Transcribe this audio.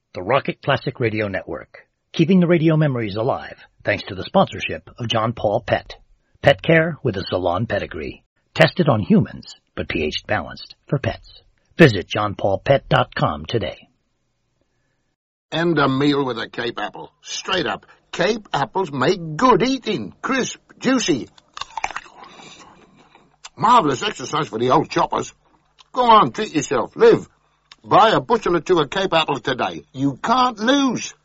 the Rocket Classic Radio Network, keeping the radio memories alive thanks to the sponsorship of John Paul Pet. Pet care with a salon pedigree. Tested on humans, but pH balanced for pets. Visit johnpaulpet.com today. And a meal with a Cape apple. Straight up, Cape apples make good eating. Crisp, juicy. Marvellous exercise for the old choppers. Go on, treat yourself. Live. Buy a bushel or two of Cape apples today. You can't lose.